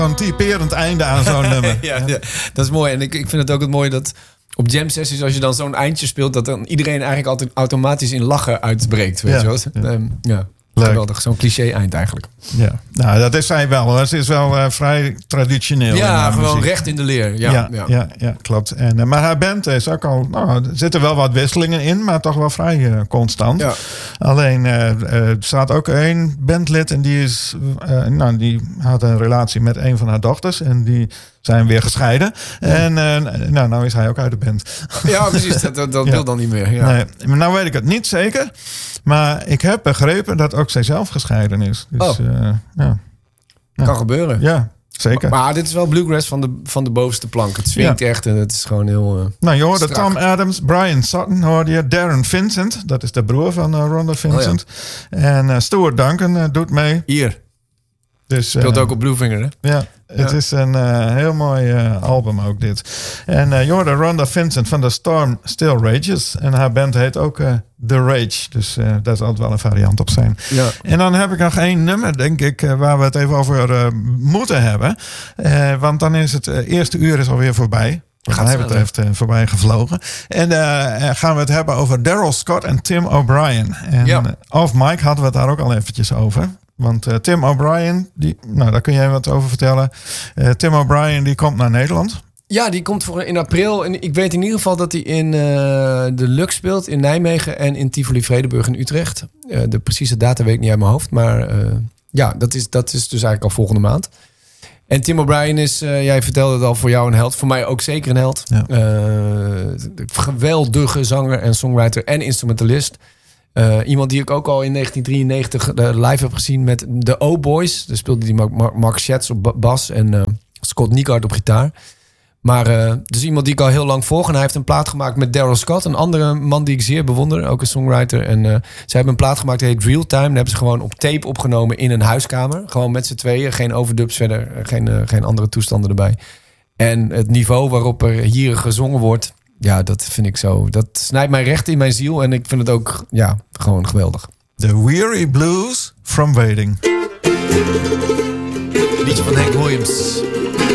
Zo'n typerend einde aan zo'n nummer. ja, dat is mooi. En ik vind het ook het mooie dat op jam sessies, als je dan zo'n eindje speelt, dat dan iedereen eigenlijk altijd automatisch in lachen uitbreekt. Weet je wel? Ja. Geweldig, zo'n cliché-eind eigenlijk. Ja, nou, dat is hij wel. Het is wel vrij traditioneel. Ja, gewoon muziek. Recht in de leer. Ja, klopt. En, maar haar band is ook al... Nou, er zitten wel wat wisselingen in, maar toch wel vrij constant. Ja. Alleen, er staat ook één bandlid en die is... die had een relatie met een van haar dochters en die zijn weer gescheiden. En nou is hij ook uit de band. Ja, precies. Dat wil dan niet meer. Ja. Nee, maar nou weet ik het niet zeker. Maar ik heb begrepen dat ook zij zelf gescheiden is. Dus, kan gebeuren. Ja, zeker. Maar dit is wel bluegrass van de bovenste plank. Het swingt echt en het is gewoon heel je hoorde Tom Adams, Brian Sutton hoorde je. Darren Vincent, dat is de broer van Rhonda Vincent. En Stuart Duncan doet mee. Hier. Dus, speelt ook op Bluefinger, hè? Ja. Het is een heel mooi album ook dit. En je hoorde Rhonda Vincent van The Storm Still Rages. En haar band heet ook The Rage. Dus daar zal wel een variant op zijn. Ja. En dan heb ik nog één nummer, denk ik, waar we het even over moeten hebben. Want dan is het eerste uur is alweer voorbij. Wat mij betreft voorbij gevlogen. En gaan we het hebben over Daryl Scott en Tim O'Brien. En off mic hadden we het daar ook al eventjes over. Want Tim O'Brien, daar kun jij wat over vertellen. Tim O'Brien die komt naar Nederland. Ja, die komt in april. En ik weet in ieder geval dat hij in de Lux speelt in Nijmegen en in Tivoli Vredenburg in Utrecht. De precieze data weet ik niet uit mijn hoofd. Maar dat is dus eigenlijk al volgende maand. En Tim O'Brien is, jij vertelde het al, voor jou een held. Voor mij ook zeker een held. Ja. Geweldige zanger en songwriter en instrumentalist. Iemand die ik ook al in 1993 live heb gezien met de O-Boys. Daar speelde die Mark Schatz op bas en Scott Nygaard op gitaar. Maar dus iemand die ik al heel lang volg. En hij heeft een plaat gemaakt met Daryl Scott. Een andere man die ik zeer bewonder. Ook een songwriter. En zij hebben een plaat gemaakt die heet Real Time. Daar hebben ze gewoon op tape opgenomen in een huiskamer. Gewoon met z'n tweeën. Geen overdubs verder. Geen andere toestanden erbij. En het niveau waarop er hier gezongen wordt... Ja, dat vind ik zo. Dat snijdt mij recht in mijn ziel. En ik vind het ook, gewoon geweldig. The Weary Blues from Waiting. Liedje van Hank Williams.